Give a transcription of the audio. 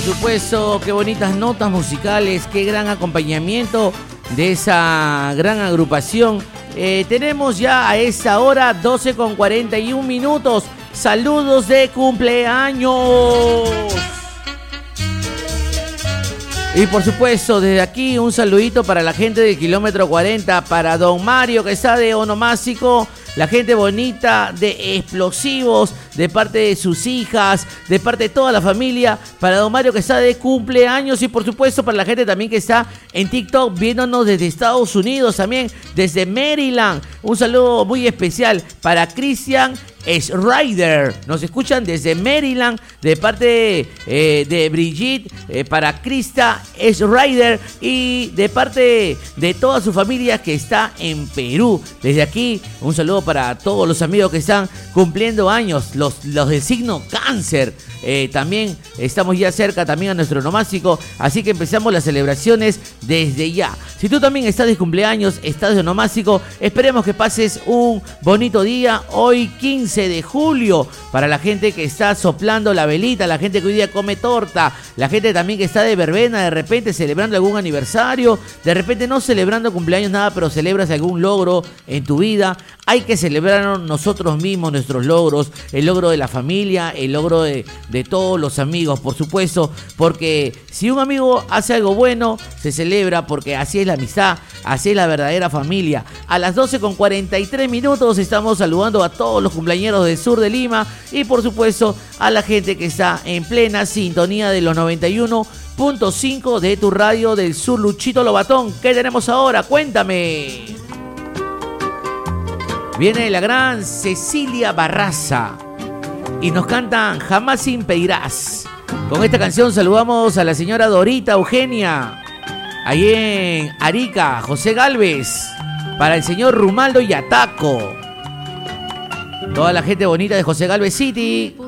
supuesto, qué bonitas notas musicales, qué gran acompañamiento de esa gran agrupación. Tenemos ya a esta hora 12:41. Saludos de cumpleaños. Y por supuesto, desde aquí un saludito para la gente del kilómetro 40, para don Mario que está de onomástico, la gente bonita de Explosivos, de parte de sus hijas, de parte de toda la familia, para don Mario que está de cumpleaños y por supuesto para la gente también que está en TikTok viéndonos desde Estados Unidos, también desde Maryland. Un saludo muy especial para Cristian Schreider, nos escuchan desde Maryland de parte de Brigitte, para Krista Schreider y de parte de toda su familia que está en Perú. Desde aquí un saludo para todos los amigos que están cumpliendo años, los del signo cáncer. También estamos ya cerca también a nuestro onomástico, así que empezamos las celebraciones desde ya. Si tú también estás de cumpleaños, estás de onomástico, esperemos que pases un bonito día hoy 15 de julio, para la gente que está soplando la velita, la gente que hoy día come torta, la gente también que está de verbena, de repente celebrando algún aniversario, de repente no celebrando cumpleaños nada, pero celebras algún logro en tu vida. Hay que celebrar nosotros mismos nuestros logros, el logro de la familia, el logro de todos los amigos, por supuesto, porque si un amigo hace algo bueno, se celebra, porque así es la amistad, así es la verdadera familia. A las 12:43 estamos saludando a todos los cumpleañeros del sur de Lima y por supuesto a la gente que está en plena sintonía de los 91.5 de tu radio del sur. Luchito Lobatón, ¿qué tenemos ahora? Cuéntame. Viene la gran Cecilia Barraza y nos cantan Jamás Impedirás. Con esta canción saludamos a la señora Dorita Eugenia, ahí en Arica, José Galvez, para el señor Rumaldo Yataco, toda la gente bonita de José Galvez City.